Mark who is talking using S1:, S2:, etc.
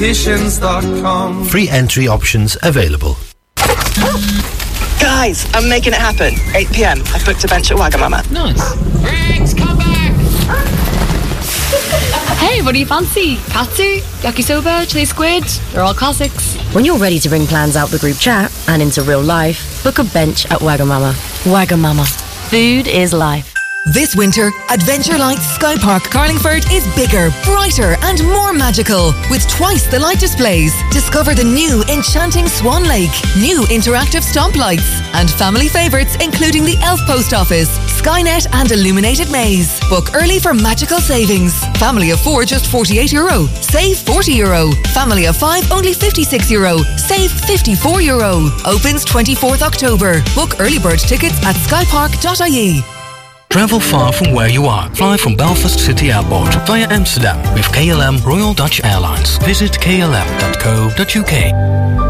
S1: Conditions.com.
S2: Free entry options available.
S3: Guys, I'm making it happen. 8 p.m. I've booked a bench at Wagamama.
S4: Nice.
S5: Riggs, come back!
S6: Hey, what do you fancy? Katsu, yakisoba, chili squid? They're all classics.
S7: When you're ready to bring plans out the group chat and into real life, book a bench at Wagamama. Wagamama. Food is life.
S8: This winter, Adventure Lights Sky Park Carlingford is bigger, brighter and more magical with twice the light displays. Discover the new enchanting Swan Lake, new interactive stomp lights and family favourites including the Elf Post Office, Skynet and Illuminated Maze. Book early for magical savings. Family of 4 just €48. Save €40. Family of 5 only €56. Save €54. Opens 24th October. Book early bird tickets at skypark.ie.
S9: Travel far from where you are. Fly from Belfast City Airport via Amsterdam with KLM Royal Dutch Airlines. Visit klm.co.uk.